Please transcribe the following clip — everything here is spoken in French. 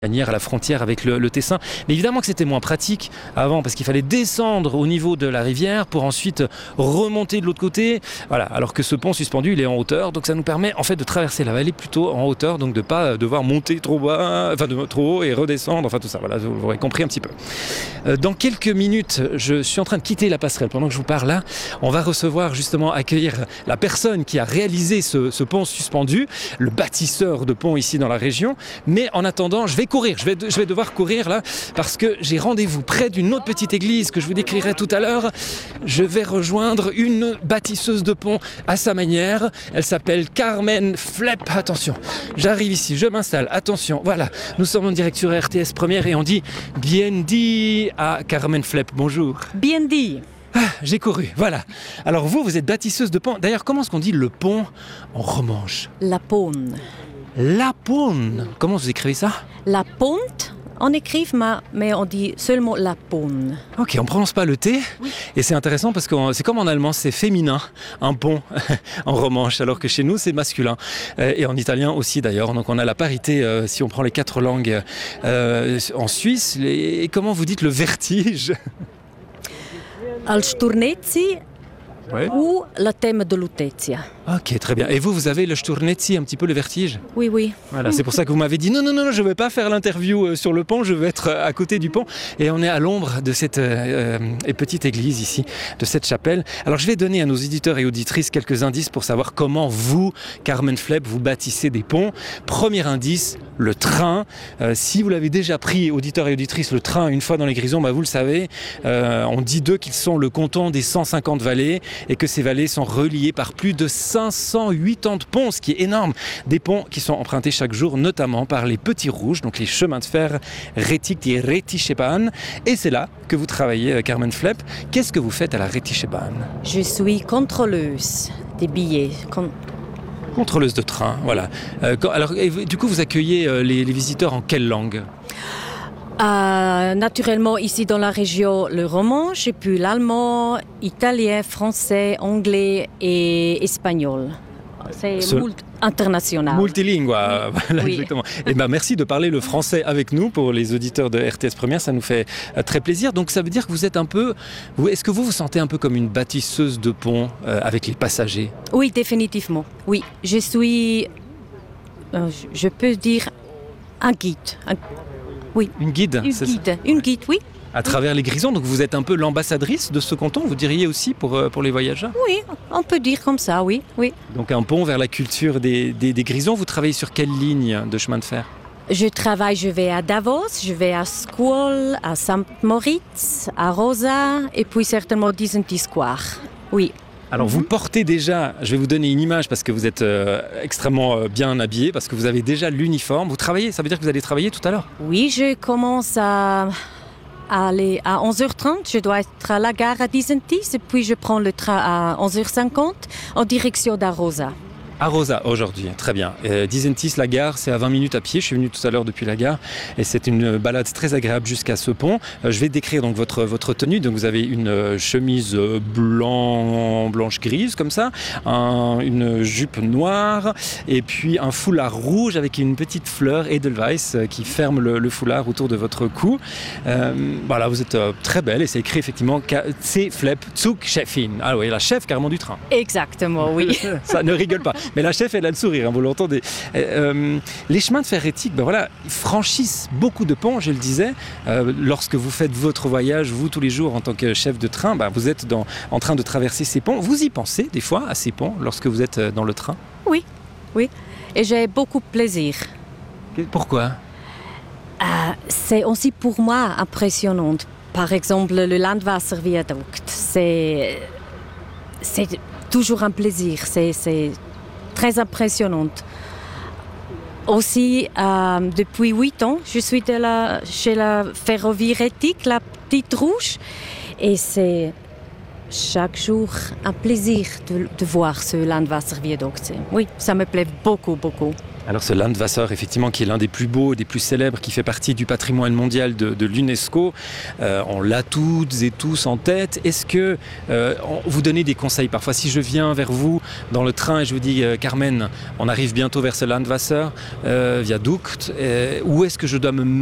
à la frontière avec le Tessin. Mais évidemment que c'était moins pratique avant parce qu'il fallait descendre au niveau de la rivière pour ensuite remonter de l'autre côté. Voilà, alors que ce pont suspendu, il est en hauteur, donc ça nous permet en fait de traverser la vallée plutôt en hauteur, donc de ne pas devoir monter trop bas, enfin trop haut et redescendre, enfin tout ça. Voilà, vous l'aurez compris un petit peu. Dans quelques minutes, je suis en train de quitter la passerelle. Pendant que je vous parle là, on va recevoir justement accueillir la personne qui a réalisé ce pont suspendu, le bâtisseur de pont ici dans la région. Mais en attendant, je vais devoir courir là parce que j'ai rendez-vous près d'une autre petite église que je vous décrirai tout à l'heure. Je vais rejoindre une bâtisseuse de pont à sa manière. Elle s'appelle Carmen Flepp. Attention, j'arrive ici, je m'installe. Attention, voilà, nous sommes en direct sur RTS Première et on dit bien dit à Carmen Flepp. Bonjour. Bien dit. J'ai couru, voilà. Alors vous êtes bâtisseuse de pont. D'ailleurs, comment est-ce qu'on dit le pont en romanche ? La ponte. La ponte. Comment vous écrivez ça ? La ponte, on écrit, mais on dit seulement la ponte. Ok, on ne prononce pas le T. Oui. Et c'est intéressant parce que c'est comme en allemand, c'est féminin, un pont en romanche, alors que chez nous, c'est masculin. Et en italien aussi d'ailleurs. Donc on a la parité si on prend les 4 langues en Suisse. Et comment vous dites le vertige ? Al Sturnezzi. Ouais. Ou le thème de Lutetia. Ok, très bien. Et vous avez le Sturnezzi, un petit peu le vertige ? Oui. Voilà, c'est pour ça que vous m'avez dit non, je ne vais pas faire l'interview sur le pont, je vais être à côté du pont. Et on est à l'ombre de cette petite église ici, de cette chapelle. Alors je vais donner à nos éditeurs et auditrices quelques indices pour savoir comment vous, Carmen Flepp, vous bâtissez des ponts. Premier indice, le train. Si vous l'avez déjà pris, auditeurs et auditrices, le train une fois dans les Grisons, vous le savez, on dit d'eux qu'ils sont le canton des 150 vallées et que ces vallées sont reliées par plus de 580 ponts, ce qui est énorme. Des ponts qui sont empruntés chaque jour, notamment par les Petits Rouges, donc les chemins de fer Rettig et Rettichebahn. Et c'est là que vous travaillez, Carmen Flepp. Qu'est-ce que vous faites à la Rettichebahn ? Je suis contrôleuse des billets. Contrôleuse de train, voilà. Alors, du coup, vous accueillez les visiteurs en quelle langue ? Naturellement, ici dans la région, le romanche, et puis l'allemand, italien, français, anglais et espagnol. C'est international. Multilingue, voilà, oui. Exactement. Et merci de parler le français avec nous pour les auditeurs de RTS Première, ça nous fait très plaisir. Donc ça veut dire que vous êtes est-ce que vous vous sentez un peu comme une bâtisseuse de pont avec les passagers ? Oui, définitivement. Oui, je suis, je peux dire, un guide. Oui. Une guide. Une guide, oui. À travers les Grisons, donc vous êtes un peu l'ambassadrice de ce canton, vous diriez aussi pour les voyageurs ? Oui, on peut dire comme ça, oui. Donc un pont vers la culture des Grisons. Vous travaillez sur quelle ligne de chemin de fer ? Je vais à Davos, je vais à Squall, à Saint-Moritz, à Rosa et puis certainement Disentis Square. Oui. Alors vous portez déjà, je vais vous donner une image parce que vous êtes extrêmement bien habillé, parce que vous avez déjà l'uniforme. Vous travaillez, ça veut dire que vous allez travailler tout à l'heure ? Oui, je commence à aller à 11h30. Je dois être à la gare à Disentis et puis je prends le train à 11h50 en direction d'Arosa. À Rosa, aujourd'hui, très bien. Disentis, la gare, c'est à 20 minutes à pied. Je suis venu tout à l'heure depuis la gare et c'est une balade très agréable jusqu'à ce pont. Je vais décrire donc votre tenue. Donc vous avez une chemise blanche-grise comme ça, une jupe noire et puis un foulard rouge avec une petite fleur Edelweiss qui ferme le foulard autour de votre cou. Voilà, vous êtes très belle et c'est écrit effectivement C. Flepp, Zugchefin. Ah oui, la chef carrément du train. Exactement, oui. Ça ne rigole pas. Mais la chef, elle a le sourire, vous l'entendez. Les chemins de fer Rettig, franchissent beaucoup de ponts, je le disais. Lorsque vous faites votre voyage, vous, tous les jours, en tant que chef de train, vous êtes en train de traverser ces ponts. Vous y pensez, des fois, à ces ponts, lorsque vous êtes dans le train ? Oui. Et j'ai beaucoup de plaisir. Pourquoi ? C'est aussi pour moi impressionnant. Par exemple, le Landwasserviaduct. C'est toujours un plaisir. C'est très impressionnante. Aussi, depuis 8 ans, je suis chez la ferrovie Rettig, la petite rouge, et c'est chaque jour un plaisir de voir ce Landwasserviaduct. Oui, ça me plaît beaucoup. Alors ce Landwasser, effectivement, qui est l'un des plus beaux, des plus célèbres, qui fait partie du patrimoine mondial de l'UNESCO, on l'a toutes et tous en tête. Est-ce que vous donnez des conseils parfois? Si je viens vers vous dans le train et je vous dis Carmen, on arrive bientôt vers ce Landwasser, Viaduct, où est-ce que je dois me